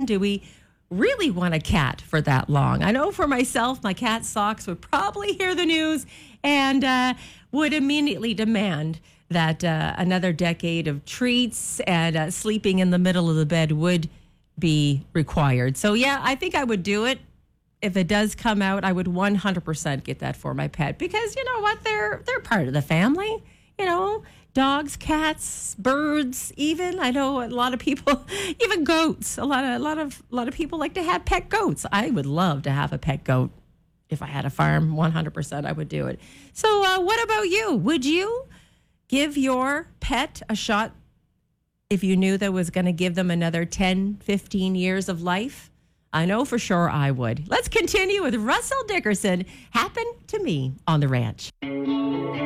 do we really want a cat for that long? I know for myself, my cat Socks would probably hear the news and would immediately demand that another decade of treats and sleeping in the middle of the bed would be required. So, yeah, I think I would do it. If it does come out, I would 100% get that for my pet because you know what? They're part of the family, you know, dogs, cats, birds, even. I know a lot of people, even goats. A lot of people like to have pet goats. I would love to have a pet goat. If I had a farm, 100% I would do it. So what about you? Would you give your pet a shot if you knew that was going to give them another 10, 15 years of life? I know for sure I would. Let's continue with Russell Dickerson. Happened to Me on the Ranch.